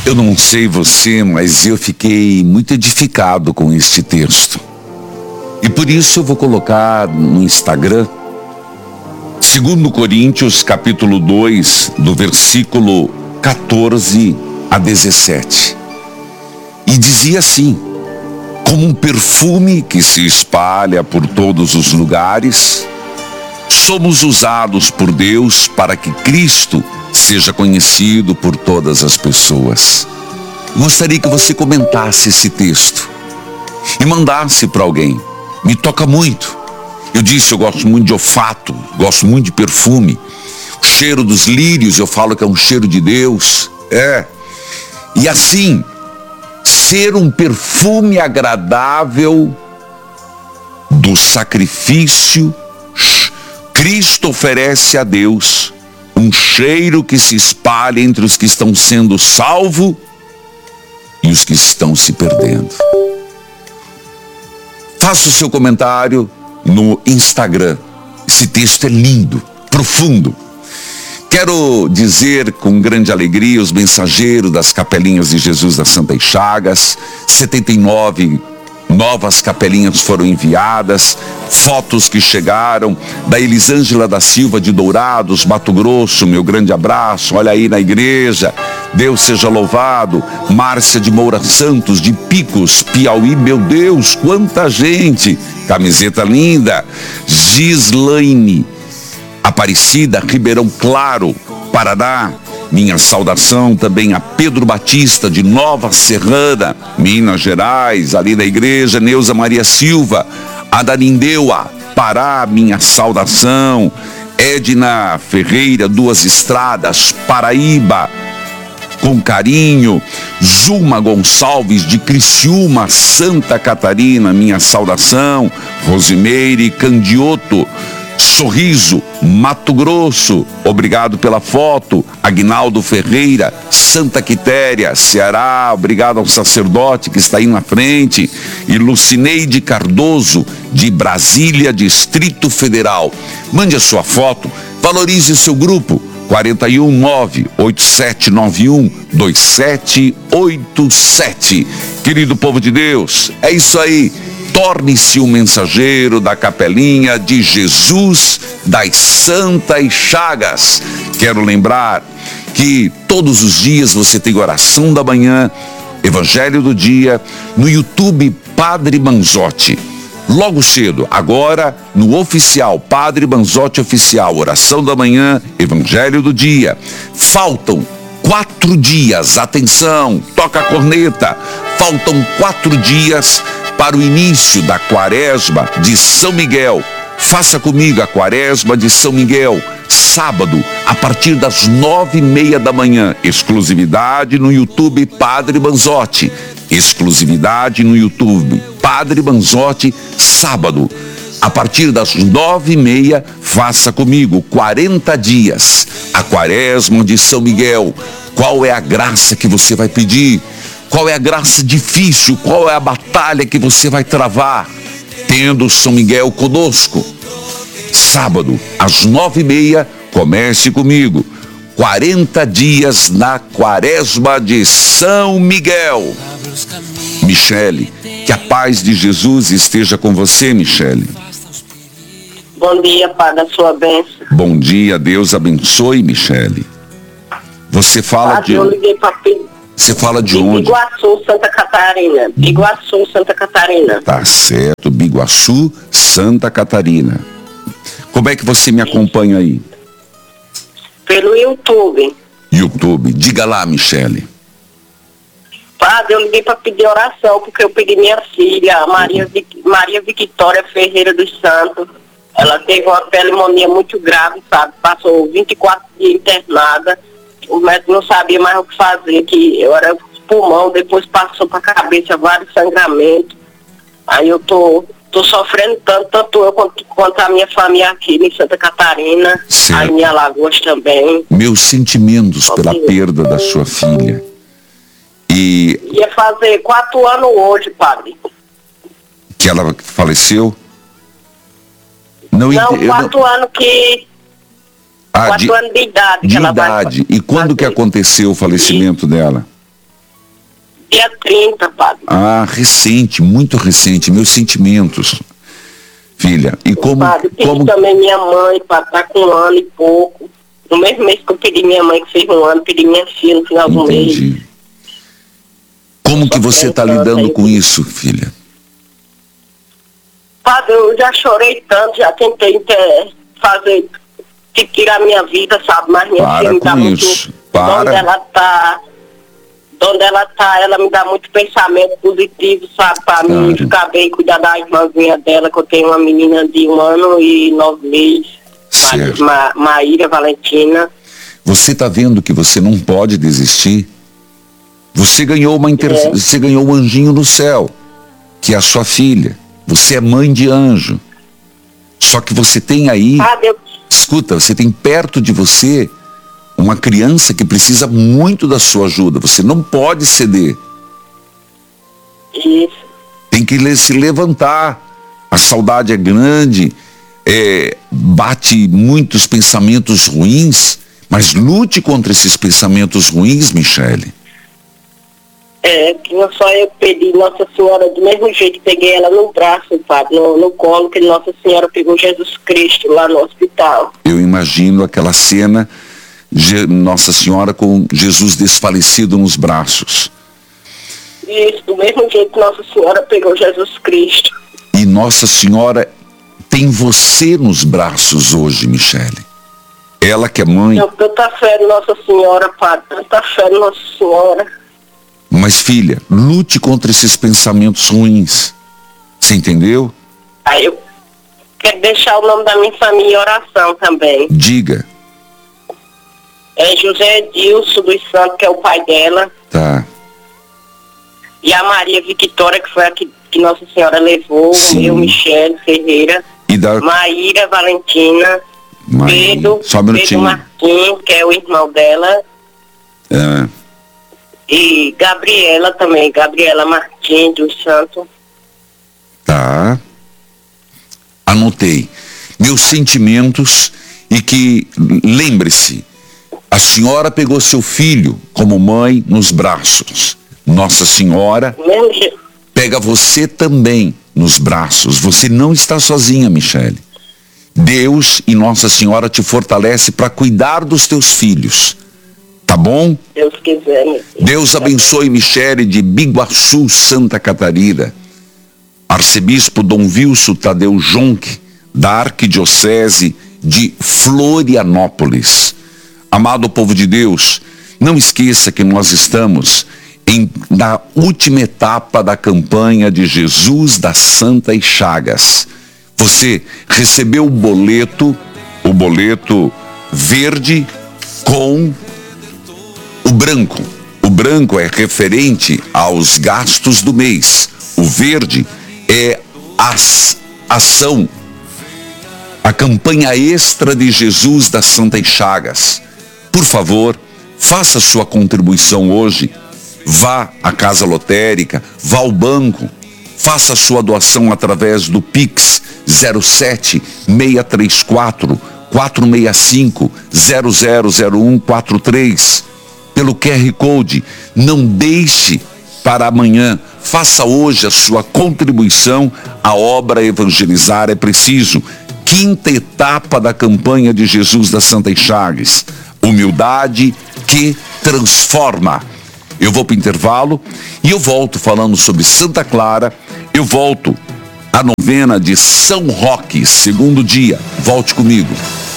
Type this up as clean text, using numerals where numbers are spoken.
Eu não sei você, mas eu fiquei muito edificado com este texto. E por isso eu vou colocar no Instagram, 2 Coríntios, capítulo 2, do versículo 14 a 17. E dizia assim: como um perfume que se espalha por todos os lugares, somos usados por Deus para que Cristo seja conhecido por todas as pessoas. Gostaria que você comentasse esse texto e mandasse para alguém. Me toca muito. Eu disse, eu gosto muito de olfato, gosto muito de perfume. O cheiro dos lírios, eu falo que é um cheiro de Deus. E assim, ser um perfume agradável do sacrifício, Cristo oferece a Deus um cheiro que se espalha entre os que estão sendo salvos e os que estão se perdendo. Faça o seu comentário no Instagram. Esse texto é lindo, profundo. Quero dizer com grande alegria os mensageiros das Capelinhas de Jesus das Santas Chagas, 79 novas capelinhas foram enviadas, fotos que chegaram da Elisângela da Silva de Dourados, Mato Grosso, meu grande abraço, olha aí na igreja, Deus seja louvado. Márcia de Moura Santos, de Picos, Piauí, meu Deus, quanta gente, camiseta linda. Gislaine Aparecida, Ribeirão Claro, Paraná. Minha saudação também a Pedro Batista, de Nova Serrana, Minas Gerais, ali da igreja. Neuza Maria Silva, Adanindeua, Pará, minha saudação. Edna Ferreira, Duas Estradas, Paraíba, com carinho. Zuma Gonçalves, de Criciúma, Santa Catarina, minha saudação. Rosimeire Candioto, Sorriso, Mato Grosso, obrigado pela foto. Aguinaldo Ferreira, Santa Quitéria, Ceará, obrigado ao sacerdote que está aí na frente. E Lucineide Cardoso, de Brasília, Distrito Federal. Mande a sua foto, valorize o seu grupo, 419-8791-2787. Querido povo de Deus, é isso aí. Torne-se um mensageiro da Capelinha de Jesus das Santas Chagas. Quero lembrar que todos os dias você tem oração da manhã, Evangelho do Dia, no YouTube Padre Manzotti. Logo cedo, agora no oficial, Padre Manzotti Oficial, oração da manhã, Evangelho do Dia. Faltam 4 dias, atenção, toca a corneta. Faltam 4 dias para o início da Quaresma de São Miguel. Faça comigo a Quaresma de São Miguel, sábado, a partir das 9h30 da manhã. Exclusividade no YouTube Padre Manzotti. Exclusividade no YouTube Padre Manzotti, sábado, a partir das 9h30, faça comigo 40 dias, a Quaresma de São Miguel. Qual é a graça que você vai pedir? Qual é a graça difícil? Qual é a batalha que você vai travar? Tendo São Miguel conosco. Sábado, às 9h30, comece comigo. 40 dias na Quaresma de São Miguel. Michele, que a paz de Jesus esteja com você, Michele. Bom dia, Padre, a sua bênção. Bom dia, Deus abençoe, Michele. Você fala Padre, eu liguei para Você fala de onde? Biguaçu, Santa Catarina. Biguaçu, Santa Catarina. Tá certo, Biguaçu, Santa Catarina. Como é que você me acompanha aí? Pelo YouTube. YouTube. Diga lá, Michele. Padre, eu liguei para pedir oração, porque eu pedi minha filha, Maria Victória Ferreira dos Santos. Ela teve uma pneumonia muito grave, sabe? Passou 24 dias internada. O médico não sabia mais o que fazer, que eu era pulmão, depois passou para a cabeça vários sangramentos. Aí eu tô sofrendo tanto eu quanto a minha família aqui em Santa Catarina, certo. Aí em Alagoas também. Meus sentimentos pela perda da sua filha. Ia fazer 4 anos hoje, Padre. Que ela faleceu? Não, 4 anos que... 4 anos de idade. De idade. E quando que aconteceu o falecimento dela? Dia 30, padre. Ah, recente, muito recente. Meus sentimentos, filha. E como... Padre, pedi também minha mãe, padre, tá com 1 ano e pouco. No mesmo mês que eu pedi minha mãe, que fez 1 ano, pedi minha filha no final do mês. Entendi. Como que você está lidando com isso, filha? Padre, eu já chorei tanto, já tentei fazer, tirar minha vida, sabe? Mas minha filha me dá muito... Onde ela tá, ela me dá muito pensamento positivo, sabe? Pra mim ficar bem, cuidar da irmãzinha dela, que eu tenho uma menina de 1 ano e 9 meses. Certo. Maíra Valentina. Você está vendo que você não pode desistir? Você ganhou você ganhou um anjinho no céu, que é a sua filha. Você é mãe de anjo. Só que você tem aí... Escuta, você tem perto de você uma criança que precisa muito da sua ajuda. Você não pode ceder. Isso. Tem que se levantar. A saudade é grande, bate muitos pensamentos ruins, mas lute contra esses pensamentos ruins, Michele. Que não só eu pedi Nossa Senhora, do mesmo jeito, peguei ela no braço, padre, no colo, que Nossa Senhora pegou Jesus Cristo lá no hospital. Eu imagino aquela cena, Nossa Senhora com Jesus desfalecido nos braços. Isso, do mesmo jeito que Nossa Senhora pegou Jesus Cristo. E Nossa Senhora tem você nos braços hoje, Michele. Ela que é mãe. Eu tanta fé em Nossa Senhora, padre, tanta fé em Nossa Senhora. Mas, filha, lute contra esses pensamentos ruins. Você entendeu? Aí eu quero deixar o nome da minha família em oração também. Diga. É José Edilson dos Santos, que é o pai dela. Tá. E a Maria Victória, que foi a que Nossa Senhora levou. Sim. Eu, Michele Ferreira. E da... Maíra Valentina. Pedro, só um minutinho. Pedro Martins, que é o irmão dela. E Gabriela também, Gabriela Martins dos Santos. Tá. Anotei. Meus sentimentos e que, lembre-se, a senhora pegou seu filho como mãe nos braços. Nossa Senhora pega você também nos braços. Você não está sozinha, Michele. Deus e Nossa Senhora te fortalece para cuidar dos teus filhos. Tá bom? Deus quiser. Meu Deus. Deus abençoe Michele de Biguaçu, Santa Catarina. Arcebispo Dom Wilson Tadeu Jonque, da Arquidiocese de Florianópolis. Amado povo de Deus, não esqueça que nós estamos na última etapa da campanha de Jesus das Santas Chagas. Você recebeu o boleto verde com o branco. O branco é referente aos gastos do mês. O verde é a ação, a campanha extra de Jesus das Santas Chagas. Por favor, faça sua contribuição hoje. Vá à casa lotérica, vá ao banco, faça sua doação através do Pix 07 634 465 000143. Pelo QR Code. Não deixe para amanhã. Faça hoje a sua contribuição à obra Evangelizar é Preciso. 5ª etapa da campanha de Jesus das Santas Chagas. Humildade que transforma. Eu vou para o intervalo e eu volto falando sobre Santa Clara. Eu volto à novena de São Roque, 2º dia. Volte comigo.